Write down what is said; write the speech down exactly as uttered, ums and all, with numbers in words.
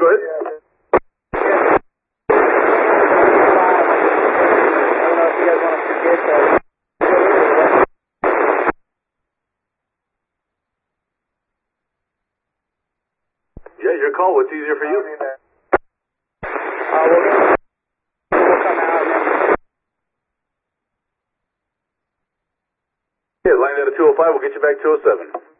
go ahead. Yeah, your call. What's easier for you? Uh, we'll, we'll come out. Yeah, line out at two oh five. We'll get you back two oh seven.